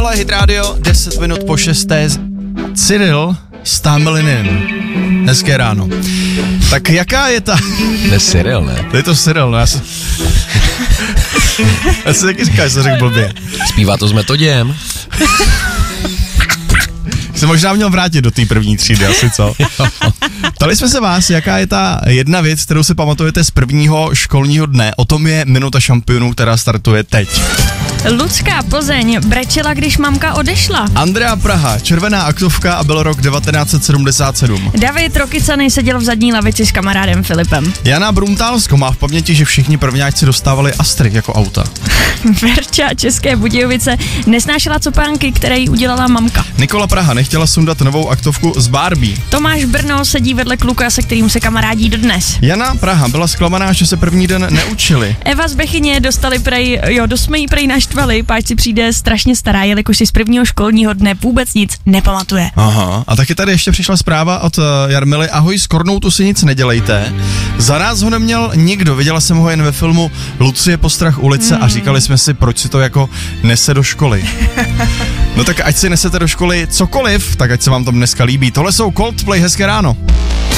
Tohle je Hit Radio, 10 minut po 6. Cyril Stamelinin. Hezké ráno. Tak jaká je ta... Ne Cyril, ne? To je to Cyril, no já si taky říkáš, že řekl blbě. Zpívá to s Metoděm. Se možná měl vrátit do té první třídy, asi co? Ptali jsme se vás, jaká je ta jedna věc, kterou si pamatujete z prvního školního dne. O tom je Minuta šampionů, která startuje teď. Lucka Plzeň brečela, když mamka odešla. Andrea Praha, červená aktovka a byl rok 1977. David Rokycany seděl v zadní lavici s kamarádem Filipem. Jana Bruntálsko má v paměti, že všichni prvňáčci dostávali Astrid jako auta. Verča České Budějovice nesnášela copánky, které jí udělala mamka. Nikola Praha nechtěla sundat novou aktovku z Barbie. Tomáš Brno sedí vedle kluka, se kterým se kamarádí dodnes. Jana Praha byla zklamaná, že se první den neučili. Eva z Bechyně dostali prej, jsme jí prej naštvali, páč si přijde strašně stará, jelikož si z prvního školního dne vůbec nic nepamatuje. Aha, a taky tady ještě přišla zpráva od Jarmily. Ahoj, s Kornoutu si nic nedělejte. Za nás ho neměl nikdo, viděla jsem ho jen ve filmu Lucie Postrach ulice a říkali jsme si, proč si to jako nese do školy. No tak ať si nesete do školy cokoliv, tak ať se vám to dneska líbí. Tohle jsou Coldplay, hezké ráno.